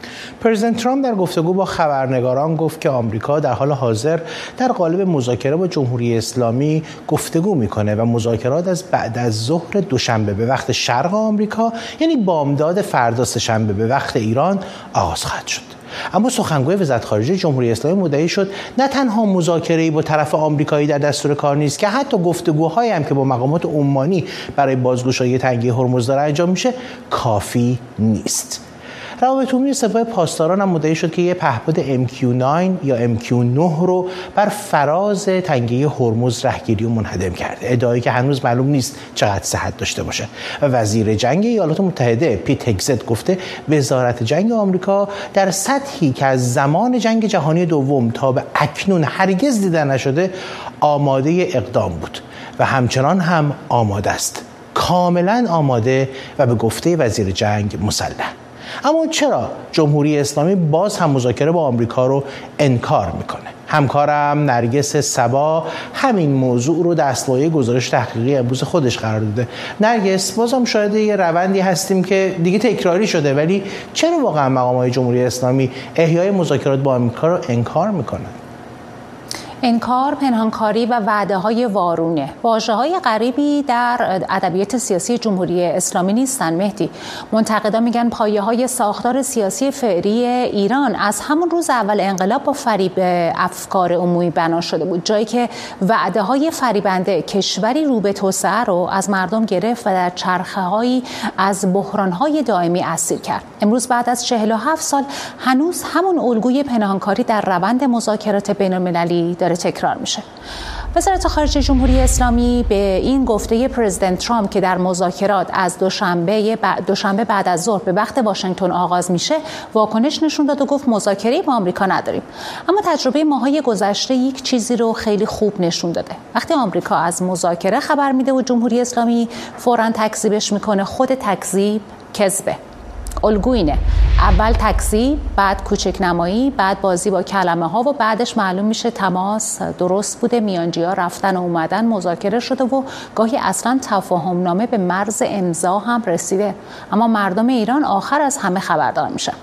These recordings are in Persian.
پرزیدنت ترامپ در گفتگو با خبرنگاران گفت که آمریکا در حال حاضر در قالب مذاکره با جمهوری اسلامی گفتگو میکنه و مذاکرات از بعد از ظهر دوشنبه به وقت شرق آمریکا، یعنی بامداد فردا سه‌شنبه به وقت ایران، آغاز خواهد شد. اما سخنگوی وزارت خارجه جمهوری اسلامی مدعی شد نه تنها مذاکره‌ای با طرف آمریکایی در دستور کار نیست که حتی گفتگوهایی هم که با مقامات عمانی برای بازگشایی تنگه هرمز داره انجام میشه کافی نیست. روابط عمومی سپاه پاسداران هم مدعی شد که یه پهپاد MQ9 یا MQ9 رو بر فراز تنگه هرمز رهگیری و منهدم کرده، ادعایی که هنوز معلوم نیست چقدر صحت داشته باشه. و وزیر جنگ ایالات متحده پیت هگزت گفته وزارت جنگ آمریکا در سطحی که از زمان جنگ جهانی دوم تا به اکنون هرگز دیده نشده آماده اقدام بود و همچنان هم آماده است، کاملا آماده و به گفته وزیر جنگ مسلح. اما چرا جمهوری اسلامی باز هم مذاکره با آمریکا رو انکار میکنه؟ همکارم نرگس صبا همین موضوع رو دستلایه گزارش تحقیقی امروز خودش قرار داده. نرگس، بازم شاهد یه روندی هستیم که دیگه تکراری شده، ولی چرا واقعا مقامات جمهوری اسلامی احیای مذاکرات با آمریکا رو انکار میکنن؟ انکار، پنهانکاری و وعده‌های وارونه واژه‌های غریبی در ادبیات سیاسی جمهوری اسلامی نیستن. مهدی، منتقدان میگن پایه‌های ساختار سیاسی فعلی ایران از همون روز اول انقلاب با فریب افکار عمومی بنا شده بود، جایی که وعده‌های فریبنده کشوری رو به توسعه رو از مردم گرفت و در چرخه‌هایی از بحران‌های دائمی اسیر کرد. امروز بعد از 47 سال هنوز همون الگوی پنهانکاری در روند مذاکرات بین‌المللی تکرار میشه. وزارت خارجه جمهوری اسلامی به این گفته پرزیدنت ترامپ که در مذاکرات از دوشنبه بعد از ظهر به وقت واشنگتن آغاز میشه واکنش نشون داد و گفت مذاکره با آمریکا نداریم. اما تجربه ماهای گذشته یک چیزی رو خیلی خوب نشون داده. وقتی آمریکا از مذاکره خبر میده و جمهوری اسلامی فوراً تکذیبش میکنه، خود تکذیب کذبه. الگو اینه: اول تکذیب، بعد کوچک نمایی، بعد بازی با کلمه ها و بعدش معلوم میشه تماس درست بوده، میانجی‌ها رفتن و اومدن، مذاکره شده و گاهی اصلا تفاهم نامه به مرز امضا هم رسیده. اما مردم ایران آخر از همه خبردار میشن.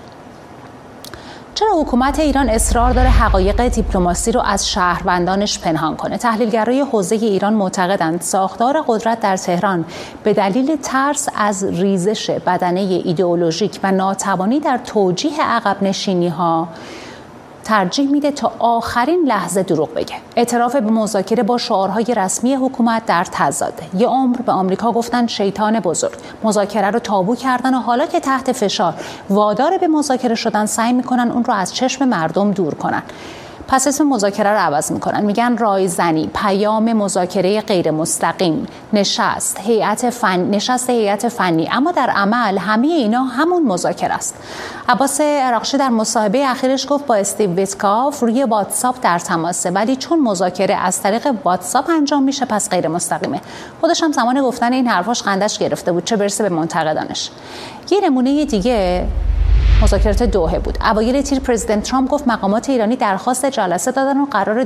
چرا حکومت ایران اصرار داره حقایق دیپلماسی رو از شهروندانش پنهان کنه؟ تحلیلگرای حوزه ایران معتقدند ساختار قدرت در تهران به دلیل ترس از ریزش بدنه ایدئولوژیک و ناتوانی در توجیه عقب نشینی‌ها ترجیح میده تا آخرین لحظه دروغ بگه. اعتراف به مذاکره با شعارهای رسمی حکومت در تضاده. یه عمر به آمریکا گفتن شیطان بزرگ، مذاکره رو تابو کردن و حالا که تحت فشار وادار به مذاکره شدن سعی میکنن اون رو از چشم مردم دور کنن. پس اسم مذاکره رو عوض میکنن، میگن رایزنی، پیام مذاکره غیر مستقیم، نشست هیئت فنی، اما در عمل همه اینا همون مذاکره است. عباس عراقچی در مصاحبه اخیرش گفت با استیو ویتکاف روی واتساپ در تماسه، ولی چون مذاکره از طریق واتساپ انجام میشه پس غیر مستقیمه. خودش هم زمان گفتن این حرفاش خندش گرفته بود، چه برسه به منتقدانش. یه نمونه دیگه مذاکرات دوحه بود. اوایل تیر پرزیدنت ترامپ گفت مقامات ایرانی درخواست جلسه دادن و قرار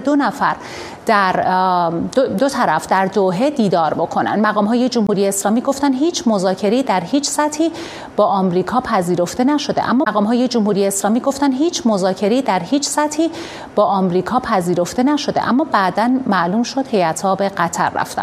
دو طرف در دوحه دیدار بکنن. مقام‌های جمهوری اسلامی گفتن هیچ مذاکره‌ای در هیچ سطحی با آمریکا پذیرفته نشده، اما بعداً معلوم شد هیئت‌ها به قطر رفتن.